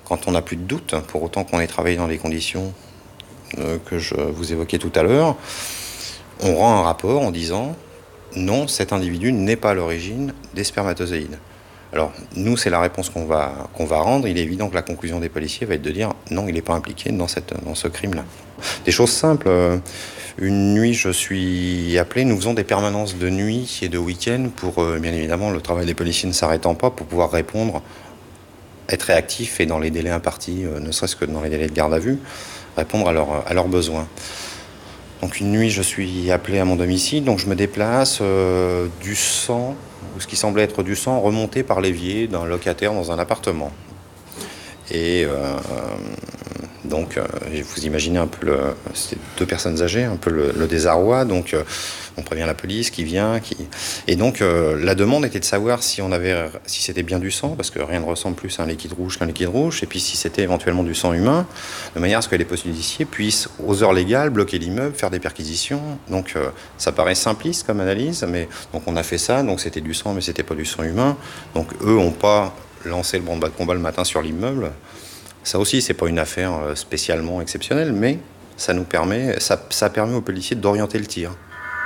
quand on n'a plus de doute, pour autant qu'on ait travaillé dans les conditions que je vous évoquais tout à l'heure, on rend un rapport en disant non, cet individu n'est pas à l'origine des spermatozoïdes. Alors, nous, c'est la réponse qu'on va rendre. Il est évident que la conclusion des policiers va être de dire non, il n'est pas impliqué dans ce crime-là. Des choses simples. Une nuit, je suis appelé. Nous faisons des permanences de nuit et de week-end pour, bien évidemment, le travail des policiers ne s'arrêtant pas, pour pouvoir répondre, être réactif et dans les délais impartis, ne serait-ce que dans les délais de garde à vue, répondre à leurs besoins. Donc une nuit, je suis appelé à mon domicile, donc je me déplace, du sang, ou ce qui semblait être du sang, remonté par l'évier d'un locataire dans un appartement. Et donc, vous imaginez un peu, c'était 2 personnes âgées, un peu le désarroi. Donc, on prévient la police qui vient. Et donc, la demande était de savoir si c'était bien du sang, parce que rien ne ressemble plus à un liquide rouge qu'un liquide rouge, et puis si c'était éventuellement du sang humain, de manière à ce que les policiers puissent, aux heures légales, bloquer l'immeuble, faire des perquisitions. Donc, ça paraît simpliste comme analyse, mais donc on a fait ça. Donc, c'était du sang, mais c'était pas du sang humain. Donc, eux n'ont pas lancé le branle-bas de combat le matin sur l'immeuble. Ça aussi, c'est pas une affaire spécialement exceptionnelle, mais ça permet aux policiers d'orienter le tir.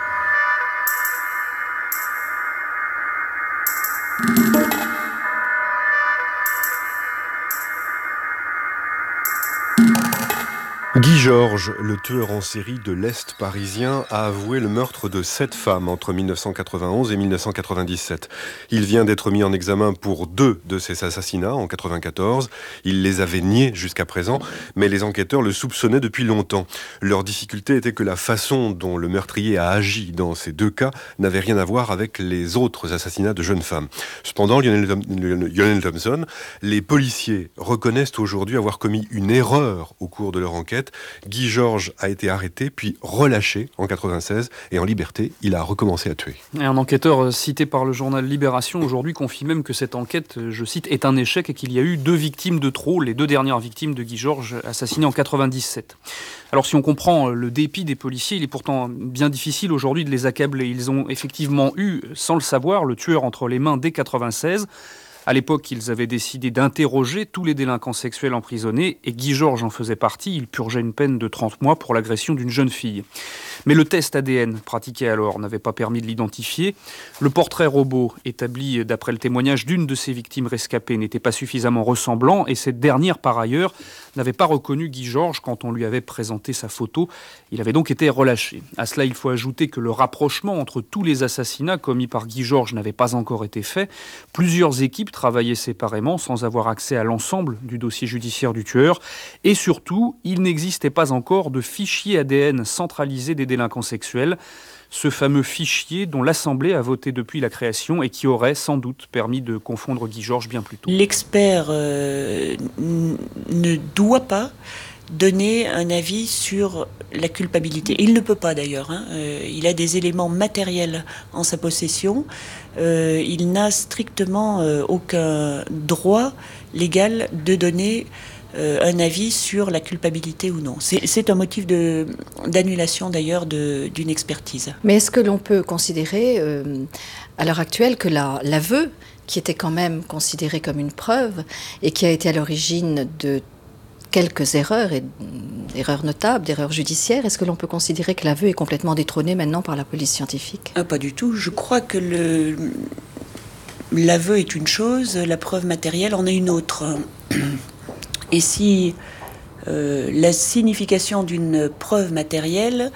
Guy Georges, le tueur en série de l'Est parisien, a avoué le meurtre de 7 femmes entre 1991 et 1997. Il vient d'être mis en examen pour 2 de ces assassinats en 1994. Il les avait niés jusqu'à présent, mais les enquêteurs le soupçonnaient depuis longtemps. Leur difficulté était que la façon dont le meurtrier a agi dans ces 2 cas n'avait rien à voir avec les autres assassinats de jeunes femmes. Cependant, Lionel Thompson, les policiers reconnaissent aujourd'hui avoir commis une erreur au cours de leur enquête. Guy Georges a été arrêté puis relâché en 1996 et en liberté, il a recommencé à tuer. Et un enquêteur cité par le journal Libération aujourd'hui confie même que cette enquête, je cite, est un échec et qu'il y a eu 2 victimes de trop, les 2 dernières victimes de Guy Georges assassinées en 1997. Alors si on comprend le dépit des policiers, il est pourtant bien difficile aujourd'hui de les accabler. Ils ont effectivement eu, sans le savoir, le tueur entre les mains dès 1996. À l'époque, ils avaient décidé d'interroger tous les délinquants sexuels emprisonnés et Guy Georges en faisait partie. Il purgeait une peine de 30 mois pour l'agression d'une jeune fille. Mais le test ADN pratiqué alors n'avait pas permis de l'identifier. Le portrait robot établi d'après le témoignage d'une de ses victimes rescapées n'était pas suffisamment ressemblant et cette dernière, par ailleurs, n'avait pas reconnu Guy Georges quand on lui avait présenté sa photo. Il avait donc été relâché. À cela, il faut ajouter que le rapprochement entre tous les assassinats commis par Guy Georges n'avait pas encore été fait. Plusieurs équipes travaillaient séparément sans avoir accès à l'ensemble du dossier judiciaire du tueur. Et surtout, il n'existait pas encore de fichier ADN centralisé des délinquants sexuels. Ce fameux fichier dont l'Assemblée a voté depuis la création et qui aurait sans doute permis de confondre Guy Georges bien plus tôt. L'expert ne doit pas donner un avis sur la culpabilité. Il ne peut pas d'ailleurs. Il a des éléments matériels en sa possession. Il n'a strictement aucun droit légal de donner un avis sur la culpabilité ou non. C'est un motif d'annulation d'ailleurs d'une expertise. Mais est-ce que l'on peut considérer à l'heure actuelle que l'aveu, qui était quand même considéré comme une preuve et qui a été à l'origine de quelques erreurs, et erreurs notables, d'erreurs judiciaires, est-ce que l'on peut considérer que l'aveu est complètement détrôné maintenant par la police scientifique ? Pas du tout. Je crois que l'aveu est une chose, la preuve matérielle en est une autre. Et si la signification d'une preuve matérielle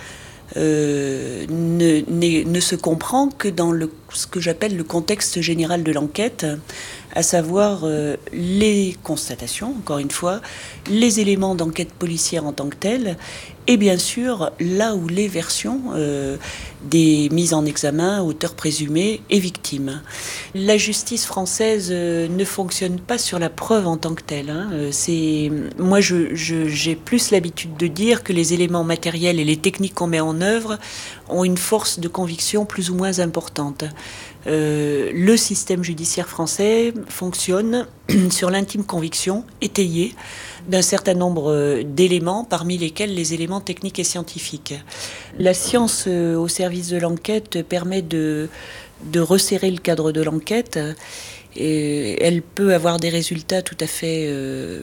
ne se comprend que dans ce que j'appelle le contexte général de l'enquête, à savoir les constatations, encore une fois, les éléments d'enquête policière en tant que tels, et bien sûr là où les versions des mises en examen, auteurs présumés et victimes. La justice française ne fonctionne pas sur la preuve en tant que telle. Moi, j'ai plus l'habitude de dire que les éléments matériels et les techniques qu'on met en œuvre ont une force de conviction plus ou moins importante. Le système judiciaire français fonctionne sur l'intime conviction étayée d'un certain nombre d'éléments, parmi lesquels les éléments techniques et scientifiques. La science au service de l'enquête permet de resserrer le cadre de l'enquête. Et elle peut avoir des résultats tout à fait